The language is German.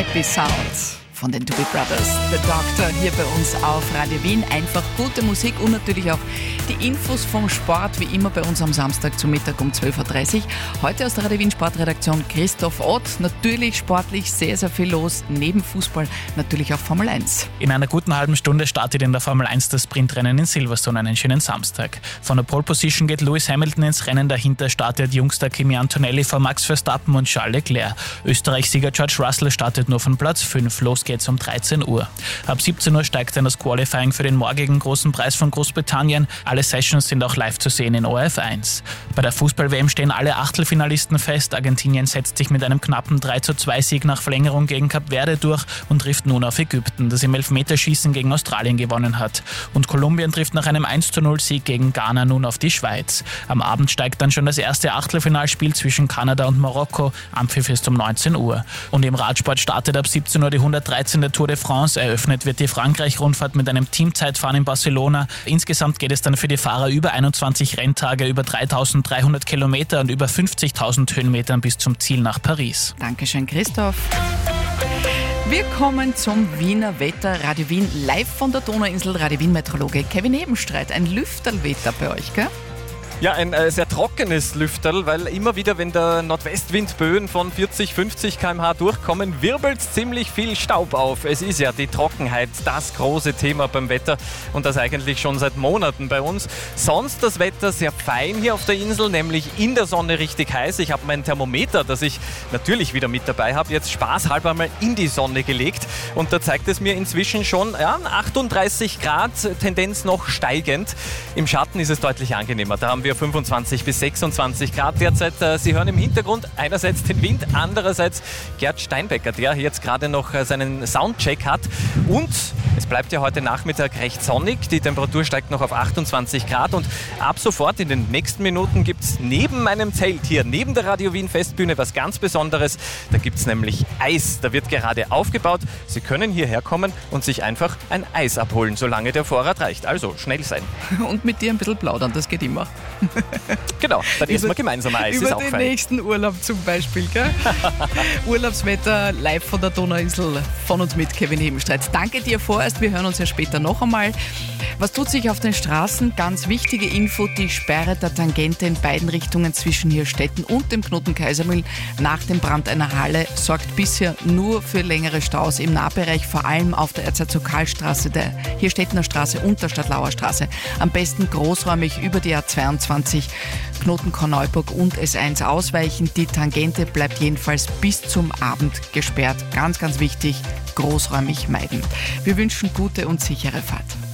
Happy Sound von den Doobie Brothers. The Doctor hier bei uns auf Radio Wien. Einfach gute Musik und natürlich auch die Infos vom Sport, wie immer bei uns am Samstag zum Mittag um 12.30 Uhr. Heute aus der Radio Wien Sportredaktion Christoph Ott. Natürlich sportlich sehr, sehr viel los. Neben Fußball natürlich auch Formel 1. In einer guten halben Stunde startet in der Formel 1 das Sprintrennen in Silverstone, einen schönen Samstag. Von der Pole Position geht Lewis Hamilton ins Rennen. Dahinter startet jüngster Kimi Antonelli vor Max Verstappen und Charles Leclerc. Österreich-Sieger George Russell startet nur von Platz 5. Los geht's um 13 Uhr. Ab 17 Uhr steigt dann das Qualifying für den morgigen großen Preis von Großbritannien. Alle Sessions sind auch live zu sehen in ORF1. Bei der Fußball-WM stehen alle Achtelfinalisten fest. Argentinien setzt sich mit einem knappen 3:2-Sieg nach Verlängerung gegen Kap Verde durch und trifft nun auf Ägypten, das im Elfmeterschießen gegen Australien gewonnen hat. Und Kolumbien trifft nach einem 1:0-Sieg gegen Ghana nun auf die Schweiz. Am Abend steigt dann schon das erste Achtelfinalspiel zwischen Kanada und Marokko. Anpfiff ist um 19 Uhr. Und im Radsport startet ab 17 Uhr die 113. Tour de France. Eröffnet wird die Frankreich-Rundfahrt mit einem Teamzeitfahren in Barcelona. Insgesamt geht es dann für die Fahrer über 21 Renntage, über 3.300 Kilometer und über 50.000 Höhenmetern bis zum Ziel nach Paris. Dankeschön, Christoph. Wir kommen zum Wiener Wetter. Radio Wien live von der Donauinsel. Radio Wien Meteorologe Kevin Hebenstreit. Ein Lüfterlwetter bei euch, gell? Ja, ein sehr trockenes Lüfterl, weil immer wieder, wenn der Nordwestwind Böen von 40, 50 km/h durchkommen, wirbelt ziemlich viel Staub auf. Es ist ja die Trockenheit das große Thema beim Wetter und das eigentlich schon seit Monaten bei uns. Sonst das Wetter sehr fein hier auf der Insel, nämlich in der Sonne richtig heiß. Ich habe mein Thermometer, das ich natürlich wieder mit dabei habe, jetzt spaßhalber mal in die Sonne gelegt und da zeigt es mir inzwischen schon 38 Grad, Tendenz noch steigend. Im Schatten ist es deutlich angenehmer. Da haben wir 25 bis 26 Grad derzeit. Sie hören im Hintergrund einerseits den Wind, andererseits Gerd Steinbecker, der jetzt gerade noch seinen Soundcheck hat. Und es bleibt ja heute Nachmittag recht sonnig. Die Temperatur steigt noch auf 28 Grad und ab sofort in den nächsten Minuten gibt es neben meinem Zelt hier, neben der Radio Wien Festbühne, was ganz Besonderes. Da gibt es nämlich Eis. Da wird gerade aufgebaut. Sie können hierher kommen und sich einfach ein Eis abholen, solange der Vorrat reicht. Also schnell sein. Und mit dir ein bisschen plaudern, das geht immer. Genau, dann essen wir gemeinsam Eis, ist auch fein. Über den nächsten Urlaub zum Beispiel, gell? Urlaubswetter live von der Donauinsel von uns mit Kevin Hebenstreit. Danke dir vorerst, wir hören uns ja später noch einmal. Was tut sich auf den Straßen? Ganz wichtige Info, die Sperre der Tangente in beiden Richtungen zwischen Hirstetten und dem Knoten Kaisermühl nach dem Brand einer Halle sorgt bisher nur für längere Staus im Nahbereich, vor allem auf der Erzherzog-Karl-Straße, der Hirstettener Straße und der Stadtlauer Straße. Am besten großräumig über die A22 Knoten Korneuburg und S1 ausweichen. Die Tangente bleibt jedenfalls bis zum Abend gesperrt. Ganz, ganz wichtig, großräumig meiden. Wir wünschen gute und sichere Fahrt.